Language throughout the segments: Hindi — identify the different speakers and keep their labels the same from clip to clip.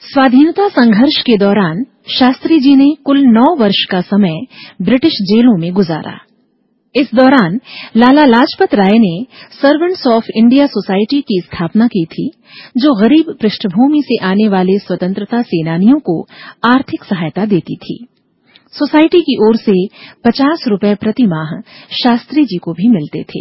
Speaker 1: स्वाधीनता संघर्ष के दौरान शास्त्री जी ने कुल 9 वर्ष का समय ब्रिटिश जेलों में गुजारा। इस दौरान लाला लाजपत राय ने सर्वेंट्स ऑफ इंडिया सोसाइटी की स्थापना की थी, जो गरीब पृष्ठभूमि से आने वाले स्वतंत्रता सेनानियों को आर्थिक सहायता देती थी। सोसाइटी की ओर से 50 रुपए प्रति माह शास्त्री जी को भी मिलते थे।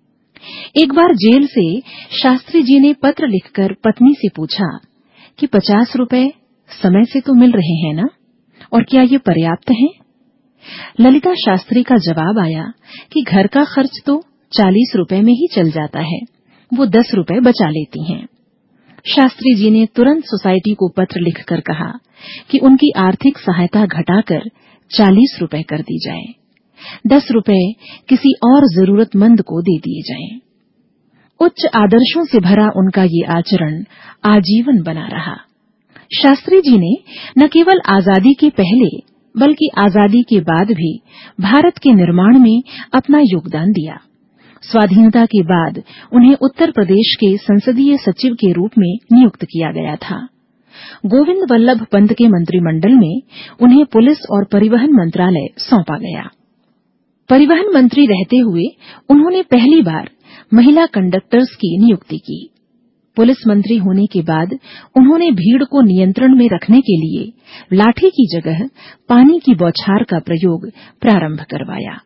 Speaker 1: एक बार जेल से शास्त्री जी ने पत्र लिखकर पत्नी से पूछा कि 50 रुपए समय से तो मिल रहे हैं ना, और क्या ये पर्याप्त हैं? ललिता शास्त्री का जवाब आया कि घर का खर्च तो 40 रुपए में ही चल जाता है, वो 10 रुपए बचा लेती हैं। शास्त्री जी ने तुरंत सोसाइटी को पत्र लिखकर कहा कि उनकी आर्थिक सहायता घटाकर 40 रुपए कर दी जाए, 10 रुपए किसी और जरूरतमंद को दे दिए जाएं। उच्च आदर्शों से भरा उनका ये आचरण आजीवन बना रहा। शास्त्री जी ने न केवल आजादी के पहले बल्कि आजादी के बाद भी भारत के निर्माण में अपना योगदान दिया। स्वाधीनता के बाद उन्हें उत्तर प्रदेश के संसदीय सचिव के रूप में नियुक्त किया गया था। गोविंद वल्लभ पंत के मंत्रिमंडल में उन्हें पुलिस और परिवहन मंत्रालय सौंपा गया। परिवहन मंत्री रहते हुए उन्होंने पहली बार महिला कंडक्टर्स की नियुक्ति की। पुलिस मंत्री होने के बाद उन्होंने भीड़ को नियंत्रण में रखने के लिए लाठी की जगह पानी की बौछार का प्रयोग प्रारंभ करवाया।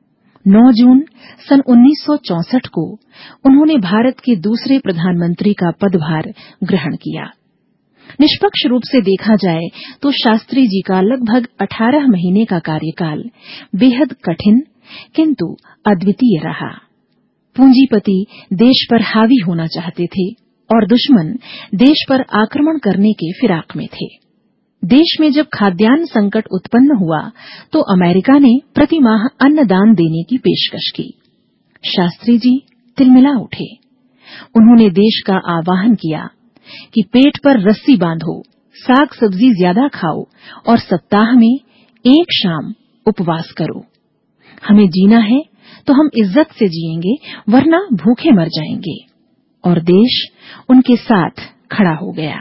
Speaker 1: 9 जून सन 1964 को उन्होंने भारत के दूसरे प्रधानमंत्री का पदभार ग्रहण किया। निष्पक्ष रूप से देखा जाए तो शास्त्री जी का लगभग 18 महीने का कार्यकाल बेहद कठिन किंतु अद्वितीय रहा। पूंजीपति देश पर हावी होना चाहते थे और दुश्मन देश पर आक्रमण करने के फिराक में थे। देश में जब खाद्यान्न संकट उत्पन्न हुआ तो अमेरिका ने प्रति माह अन्नदान देने की पेशकश की। शास्त्री जी तिलमिला उठे। उन्होंने देश का आह्वान किया कि पेट पर रस्सी बांधो, साग सब्जी ज्यादा खाओ और सप्ताह में एक शाम उपवास करो। हमें जीना है तो हम इज्जत से जिएंगे, वरना भूखे मर जाएंगे। और देश उनके साथ खड़ा हो गया।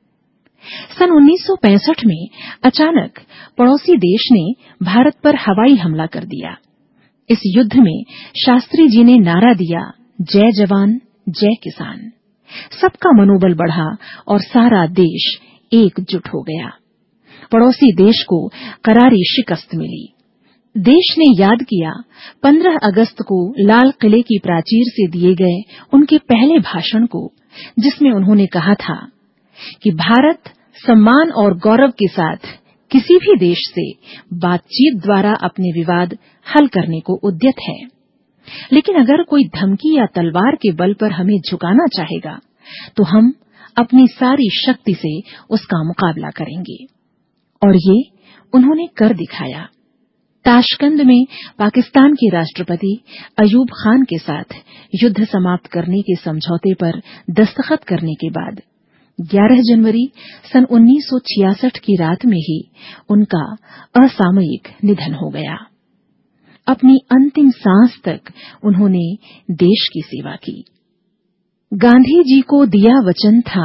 Speaker 1: सन 1965 में अचानक पड़ोसी देश ने भारत पर हवाई हमला कर दिया। इस युद्ध में शास्त्री जी ने नारा दिया, जय जवान जय किसान। सबका मनोबल बढ़ा और सारा देश एकजुट हो गया। पड़ोसी देश को करारी शिकस्त मिली। देश ने याद किया 15 अगस्त को लाल किले की प्राचीर से दिए गए उनके पहले भाषण को, जिसमें उन्होंने कहा था कि भारत सम्मान और गौरव के साथ किसी भी देश से बातचीत द्वारा अपने विवाद हल करने को उद्यत है, लेकिन अगर कोई धमकी या तलवार के बल पर हमें झुकाना चाहेगा तो हम अपनी सारी शक्ति से उसका मुकाबला करेंगे। और ये उन्होंने कर दिखाया। ताशकंद में पाकिस्तान के राष्ट्रपति अयूब खान के साथ युद्ध समाप्त करने के समझौते पर दस्तखत करने के बाद 11 जनवरी सन 1966 की रात में ही उनका असामयिक निधन हो गया। अपनी अंतिम सांस तक उन्होंने देश की सेवा की। गांधी जी को दिया वचन था